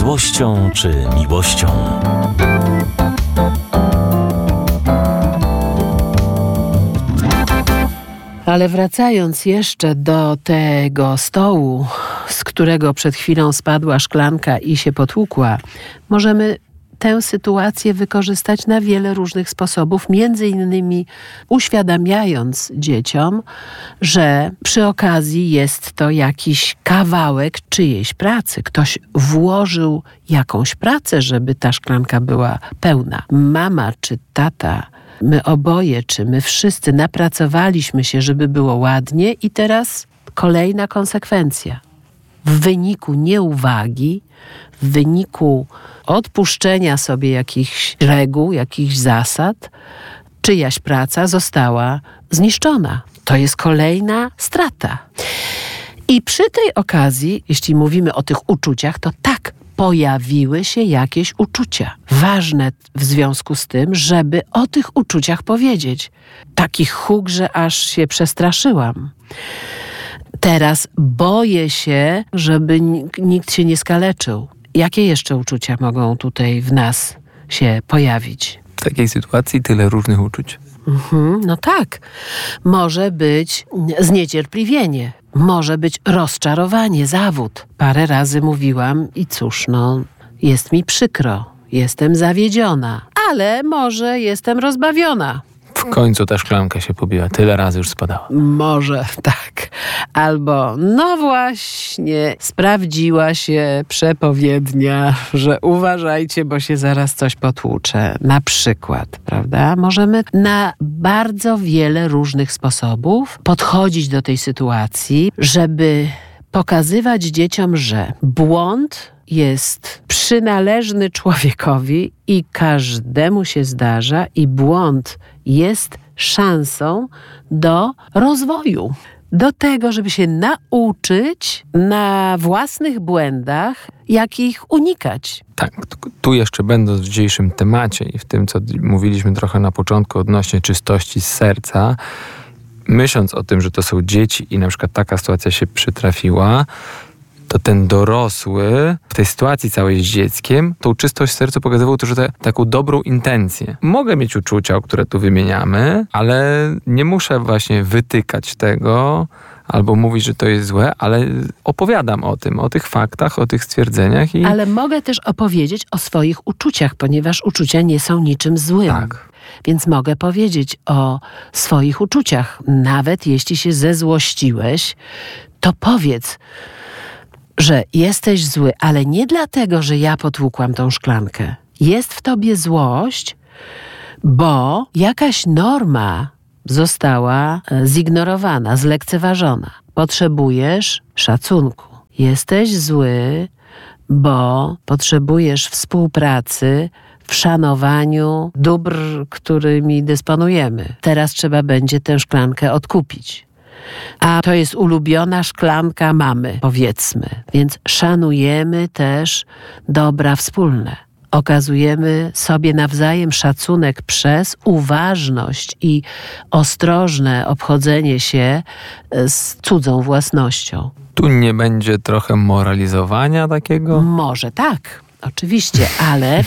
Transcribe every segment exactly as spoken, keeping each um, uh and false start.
złością czy miłością. Ale wracając jeszcze do tego stołu, z którego przed chwilą spadła szklanka i się potłukła, możemy tę sytuację wykorzystać na wiele różnych sposobów, między innymi uświadamiając dzieciom, że przy okazji jest to jakiś kawałek czyjejś pracy. Ktoś włożył jakąś pracę, żeby ta szklanka była pełna. Mama czy tata, my oboje, czy my wszyscy napracowaliśmy się, żeby było ładnie i teraz kolejna konsekwencja. W wyniku nieuwagi, w wyniku odpuszczenia sobie jakichś reguł, jakichś zasad, czyjaś praca została zniszczona. To jest kolejna strata. I przy tej okazji, jeśli mówimy o tych uczuciach, to tak, pojawiły się jakieś uczucia. Ważne w związku z tym, żeby o tych uczuciach powiedzieć. Taki huk, że aż się przestraszyłam. Teraz boję się, żeby nikt się nie skaleczył. Jakie jeszcze uczucia mogą tutaj w nas się pojawić? W takiej sytuacji tyle różnych uczuć. Mhm, no tak. Może być zniecierpliwienie. Może być rozczarowanie, zawód. Parę razy mówiłam i cóż, no, jest mi przykro. Jestem zawiedziona. Ale może jestem rozbawiona. W końcu ta szklanka się pobiła. Tyle razy już spadała. Może tak. Albo no właśnie, sprawdziła się przepowiednia, że uważajcie, bo się zaraz coś potłucze. Na przykład, prawda? Możemy na bardzo wiele różnych sposobów podchodzić do tej sytuacji, żeby pokazywać dzieciom, że błąd jest przynależny człowiekowi i każdemu się zdarza i błąd jest szansą do rozwoju. Do tego, żeby się nauczyć na własnych błędach, jak ich unikać. Tak, tu jeszcze będąc w dzisiejszym temacie i w tym, co mówiliśmy trochę na początku odnośnie czystości z serca, myśląc o tym, że to są dzieci i na przykład taka sytuacja się przytrafiła, to ten dorosły w tej sytuacji całej z dzieckiem tą czystość w sercu pokazywał też te, taką dobrą intencję. Mogę mieć uczucia, które tu wymieniamy, ale nie muszę właśnie wytykać tego albo mówić, że to jest złe, ale opowiadam o tym, o tych faktach, o tych stwierdzeniach. I... Ale mogę też opowiedzieć o swoich uczuciach, ponieważ uczucia nie są niczym złym. Tak. Więc mogę powiedzieć o swoich uczuciach. Nawet jeśli się zezłościłeś, to powiedz, że jesteś zły, ale nie dlatego, że ja potłukłam tą szklankę. Jest w tobie złość, bo jakaś norma została zignorowana, zlekceważona. Potrzebujesz szacunku. Jesteś zły, bo potrzebujesz współpracy w szanowaniu dóbr, którymi dysponujemy. Teraz trzeba będzie tę szklankę odkupić. A to jest ulubiona szklanka mamy, powiedzmy. Więc szanujemy też dobra wspólne. Okazujemy sobie nawzajem szacunek przez uważność i ostrożne obchodzenie się z cudzą własnością. Tu nie będzie trochę moralizowania takiego? Może tak, oczywiście, ale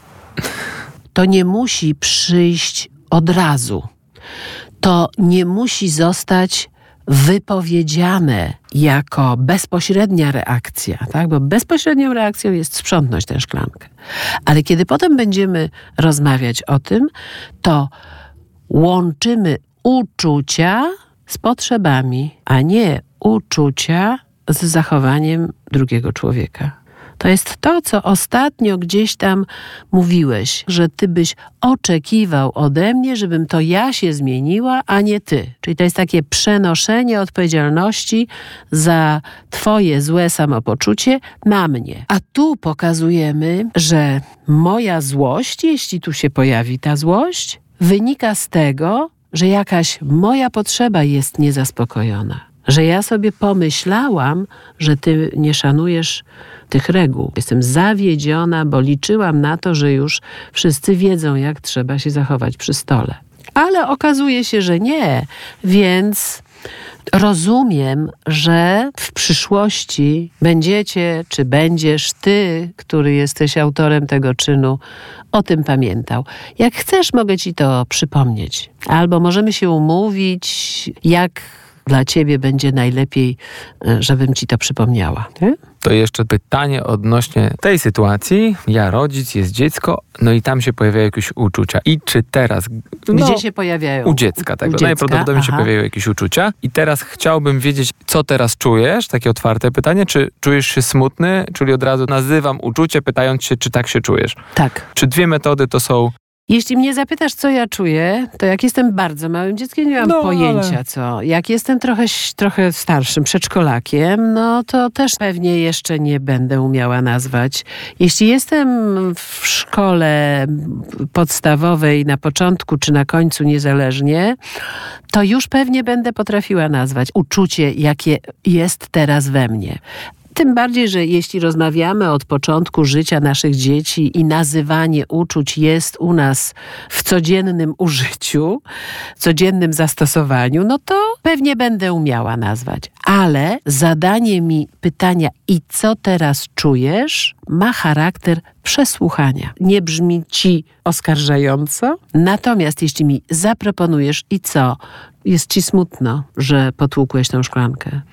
to nie musi przyjść od razu. To nie musi zostać wypowiedziane jako bezpośrednia reakcja, tak? Bo bezpośrednią reakcją jest sprzątnąć tę szklankę. Ale kiedy potem będziemy rozmawiać o tym, to łączymy uczucia z potrzebami, a nie uczucia z zachowaniem drugiego człowieka. To jest to, co ostatnio gdzieś tam mówiłeś, że ty byś oczekiwał ode mnie, żebym to ja się zmieniła, a nie ty. Czyli to jest takie przenoszenie odpowiedzialności za twoje złe samopoczucie na mnie. A tu pokazujemy, że moja złość, jeśli tu się pojawi ta złość, wynika z tego, że jakaś moja potrzeba jest niezaspokojona. Że ja sobie pomyślałam, że ty nie szanujesz tych reguł. Jestem zawiedziona, bo liczyłam na to, że już wszyscy wiedzą, jak trzeba się zachować przy stole. Ale okazuje się, że nie, więc rozumiem, że w przyszłości będziecie, czy będziesz ty, który jesteś autorem tego czynu, o tym pamiętał. Jak chcesz, mogę ci to przypomnieć. Albo możemy się umówić, jak dla ciebie będzie najlepiej, żebym ci to przypomniała. Nie? To jeszcze pytanie odnośnie tej sytuacji. Ja rodzic, jest dziecko, no i tam się pojawiają jakieś uczucia. I czy teraz... No, gdzie się pojawiają? U dziecka tego. U dziecka? Najprawdopodobniej się pojawiają jakieś uczucia. I teraz chciałbym wiedzieć, co teraz czujesz? Takie otwarte pytanie. Czy czujesz się smutny? Czyli od razu nazywam uczucie, pytając się, czy tak się czujesz. Tak. Czy dwie metody to są... Jeśli mnie zapytasz, co ja czuję, to jak jestem bardzo małym dzieckiem, nie mam no, pojęcia ale... co. Jak jestem trochę, trochę starszym przedszkolakiem, no to też pewnie jeszcze nie będę umiała nazwać. Jeśli jestem w szkole podstawowej na początku czy na końcu niezależnie, to już pewnie będę potrafiła nazwać uczucie, jakie jest teraz we mnie. Tym bardziej, że jeśli rozmawiamy od początku życia naszych dzieci i nazywanie uczuć jest u nas w codziennym użyciu, w codziennym zastosowaniu, no to pewnie będę umiała nazwać. Ale zadanie mi pytania i co teraz czujesz, ma charakter przesłuchania. Nie brzmi ci oskarżająco, natomiast jeśli mi zaproponujesz i co, jest ci smutno, że potłukłeś tę szklankę.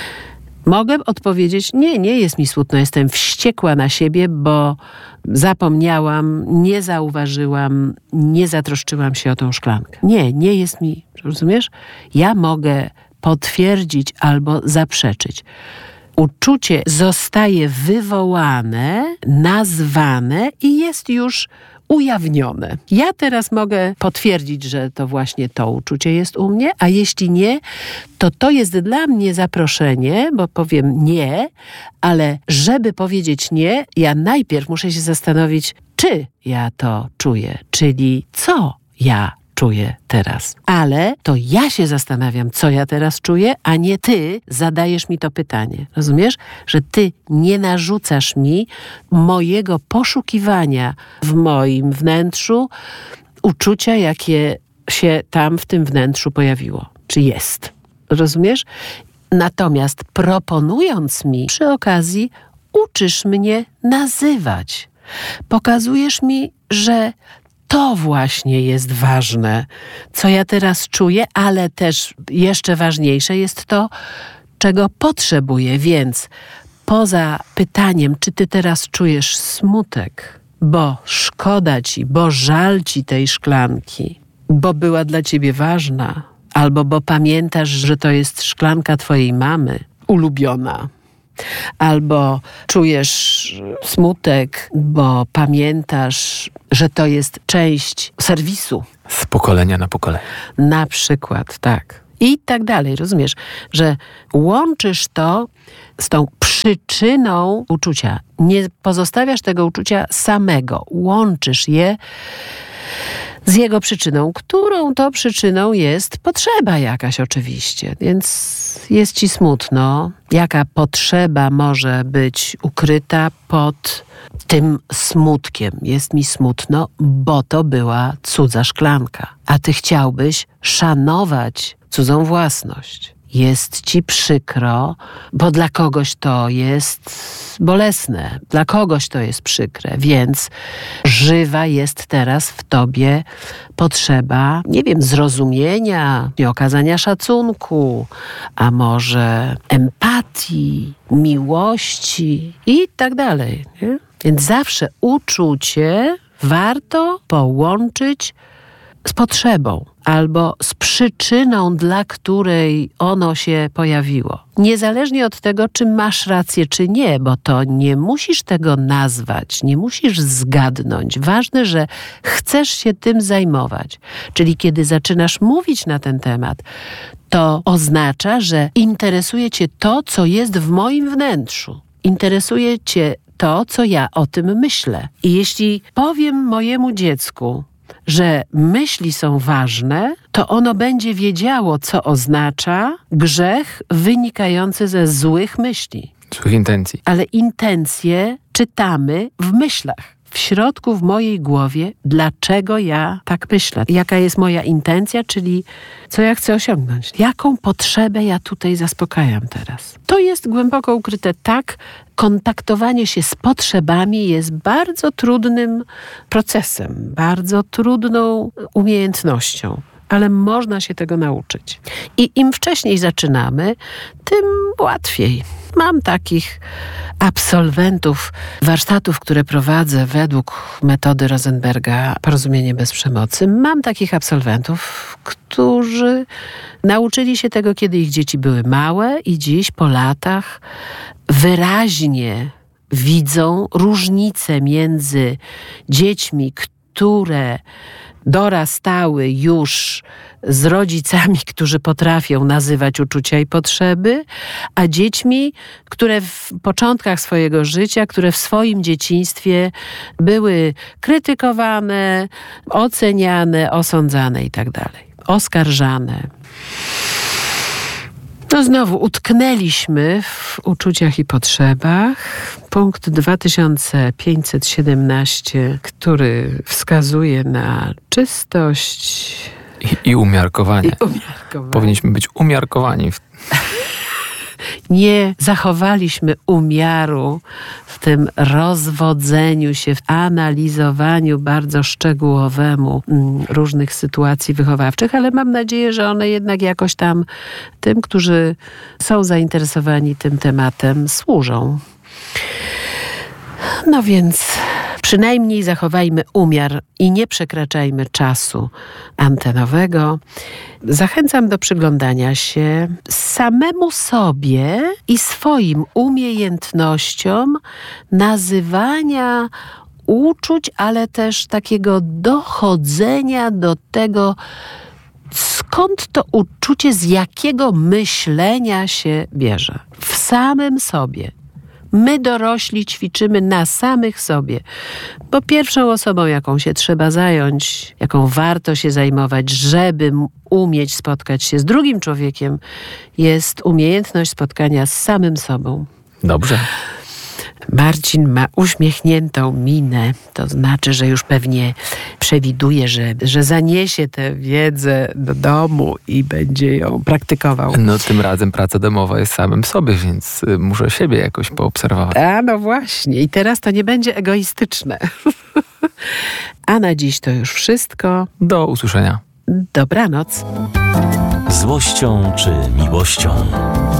Mogę odpowiedzieć, nie, nie jest mi smutno, jestem wściekła na siebie, bo zapomniałam, nie zauważyłam, nie zatroszczyłam się o tą szklankę. Nie, nie jest mi, rozumiesz? Ja mogę potwierdzić albo zaprzeczyć. Uczucie zostaje wywołane, nazwane i jest już ujawnione. Ja teraz mogę potwierdzić, że to właśnie to uczucie jest u mnie, a jeśli nie, to to jest dla mnie zaproszenie, bo powiem nie, ale żeby powiedzieć nie, ja najpierw muszę się zastanowić, czy ja to czuję, czyli co ja czuję teraz. Ale to ja się zastanawiam, co ja teraz czuję, a nie ty zadajesz mi to pytanie. Rozumiesz? Że ty nie narzucasz mi mojego poszukiwania w moim wnętrzu uczucia, jakie się tam w tym wnętrzu pojawiło. Czy jest. Rozumiesz? Natomiast proponując mi przy okazji, uczysz mnie nazywać. Pokazujesz mi, że to właśnie jest ważne, co ja teraz czuję, ale też jeszcze ważniejsze jest to, czego potrzebuję. Więc poza pytaniem, czy ty teraz czujesz smutek, bo szkoda ci, bo żal ci tej szklanki, bo była dla ciebie ważna, albo bo pamiętasz, że to jest szklanka twojej mamy, ulubiona. Albo czujesz smutek, bo pamiętasz, że to jest część serwisu. Z pokolenia na pokolenie. Na przykład, tak. I tak dalej, rozumiesz, że łączysz to z tą przyczyną uczucia. Nie pozostawiasz tego uczucia samego. Łączysz je z jego przyczyną, którą to przyczyną jest potrzeba jakaś oczywiście. Więc jest ci smutno. Jaka potrzeba może być ukryta pod tym smutkiem? Jest mi smutno, bo to była cudza szklanka. A ty chciałbyś szanować cudzą własność. Jest ci przykro, bo dla kogoś to jest bolesne, dla kogoś to jest przykre, więc żywa jest teraz w tobie potrzeba, nie wiem, zrozumienia, okazania szacunku, a może empatii, miłości i tak dalej. Nie? Więc zawsze uczucie warto połączyć z potrzebą albo z przyczyną, dla której ono się pojawiło. Niezależnie od tego, czy masz rację, czy nie, bo to nie musisz tego nazwać, nie musisz zgadnąć. Ważne, że chcesz się tym zajmować. Czyli kiedy zaczynasz mówić na ten temat, to oznacza, że interesuje cię to, co jest w moim wnętrzu. Interesuje cię to, co ja o tym myślę. I jeśli powiem mojemu dziecku, że myśli są ważne, to ono będzie wiedziało, co oznacza grzech wynikający ze złych myśli. Złych intencji. Ale intencje czytamy w myślach. w środku, w mojej głowie, dlaczego ja tak myślę. Jaka jest moja intencja, czyli co ja chcę osiągnąć. Jaką potrzebę ja tutaj zaspokajam teraz. To jest głęboko ukryte. Tak, kontaktowanie się z potrzebami jest bardzo trudnym procesem, bardzo trudną umiejętnością. Ale można się tego nauczyć. I im wcześniej zaczynamy, tym łatwiej. Mam takich absolwentów warsztatów, które prowadzę według metody Rosenberga Porozumienie bez przemocy. Mam takich absolwentów, którzy nauczyli się tego, kiedy ich dzieci były małe i dziś po latach wyraźnie widzą różnicę między dziećmi, które dorastały już z rodzicami, którzy potrafią nazywać uczucia i potrzeby, a dziećmi, które w początkach swojego życia, które w swoim dzieciństwie były krytykowane, oceniane, osądzane i tak dalej, oskarżane. No znowu utknęliśmy w uczuciach i potrzebach. Punkt dwa tysiące pięćset siedemnaście, który wskazuje na czystość I, i umiarkowanie. i umiarkowanie. Powinniśmy być umiarkowani. W... Nie zachowaliśmy umiaru w tym rozwodzeniu się, w analizowaniu bardzo szczegółowemu mm, różnych sytuacji wychowawczych, ale mam nadzieję, że one jednak jakoś tam tym, którzy są zainteresowani tym tematem, służą. No więc przynajmniej zachowajmy umiar i nie przekraczajmy czasu antenowego. Zachęcam do przyglądania się samemu sobie i swoim umiejętnościom nazywania uczuć, ale też takiego dochodzenia do tego, skąd to uczucie, z jakiego myślenia się bierze. W samym sobie. My dorośli ćwiczymy na samych sobie, bo pierwszą osobą, jaką się trzeba zająć, jaką warto się zajmować, żeby umieć spotkać się z drugim człowiekiem, jest umiejętność spotkania z samym sobą. Dobrze. Marcin ma uśmiechniętą minę, to znaczy, że już pewnie przewiduje, że, że zaniesie tę wiedzę do domu i będzie ją praktykował. No tym razem praca domowa jest samym sobie, więc y, muszę siebie jakoś poobserwować. A no właśnie, i teraz to nie będzie egoistyczne. A na dziś to już wszystko. Do usłyszenia. Dobranoc. Złością czy miłością?